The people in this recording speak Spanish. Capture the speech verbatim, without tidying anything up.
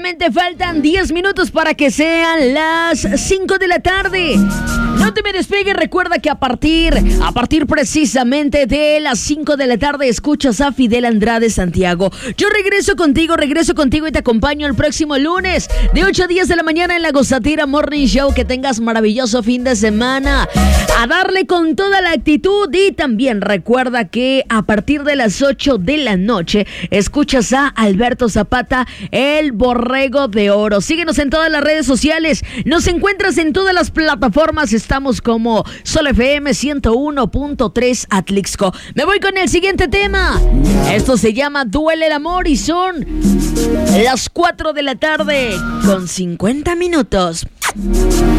Solamente faltan diez minutos para que sean las cinco de la tarde. No te me despegues, recuerda que a partir, a partir precisamente de las cinco de la tarde escuchas a Fidel Andrade Santiago. Yo regreso contigo, regreso contigo y te acompaño el próximo lunes de ocho a diez de la mañana en la Gozatera Morning Show. Que tengas maravilloso fin de semana. A darle con toda la actitud y también recuerda que a partir de las ocho de la noche escuchas a Alberto Zapata, el Borrego de Oro. Síguenos en todas las redes sociales. Nos encuentras en todas las plataformas. Estamos como Sol F M ciento uno punto tres Atlixco. Me voy con el siguiente tema. Esto se llama Duele el Amor y son las cuatro de la tarde con cincuenta minutos.